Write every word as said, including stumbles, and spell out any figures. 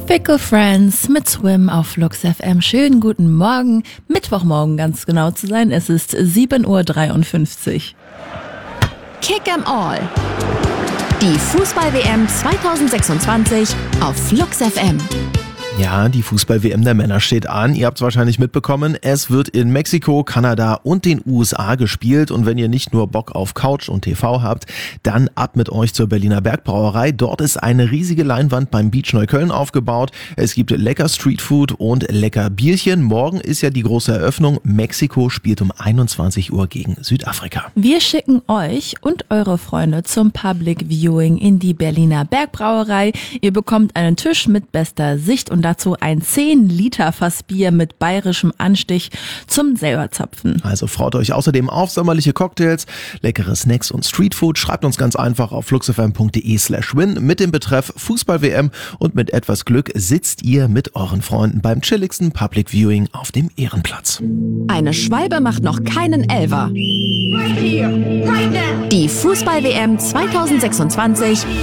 Tropical Friends mit Swim auf Flux F M. Schönen guten Morgen. Mittwochmorgen, ganz genau zu sein. Es ist sieben Uhr dreiundfünfzig. Kick 'em All. Die Fußball-W M zwanzig sechsundzwanzig auf Flux F M. Ja, die Fußball-W M der Männer steht an. Ihr habt es wahrscheinlich mitbekommen. Es wird in Mexiko, Kanada und den U S A gespielt. Und wenn ihr nicht nur Bock auf Couch und T V habt, dann ab mit euch zur Berliner Bergbrauerei. Dort ist eine riesige Leinwand beim Beach Neukölln aufgebaut. Es gibt lecker Streetfood und lecker Bierchen. Morgen ist ja die große Eröffnung. Mexiko spielt um einundzwanzig Uhr gegen Südafrika. Wir schicken euch und eure Freunde zum Public Viewing in die Berliner Bergbrauerei. Ihr bekommt einen Tisch mit bester Sicht und dazu ein zehn Liter Fass Bier mit bayerischem Anstich zum selberzapfen. Also freut euch außerdem auf sommerliche Cocktails, leckere Snacks und Streetfood. Schreibt uns ganz einfach auf fluxfm.de slash win mit dem Betreff Fußball-W M und mit etwas Glück sitzt ihr mit euren Freunden beim chilligsten Public Viewing auf dem Ehrenplatz. Eine Schwalbe macht noch keinen Elfer. Right here, right now. Die Fußball-W M zwanzig sechsundzwanzig